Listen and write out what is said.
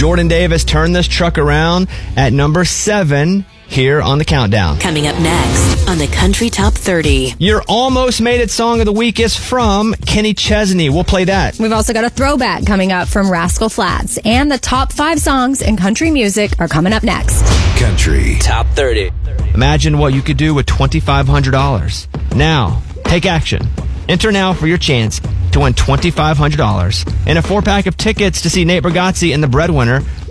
Jordan Davis turned this truck around at number 7 here on the countdown. Coming up next on the Country Top 30. Your Almost Made It song of the week is from Kenny Chesney. We'll play that. We've also got a throwback coming up from Rascal Flatts. And the top 5 songs in country music are coming up next. Country Top 30. Imagine what you could do with $2,500. Now, take action. Enter now for your chance to win $2,500 and a 4-pack of tickets to see Nate Bargatze and the Breadwinner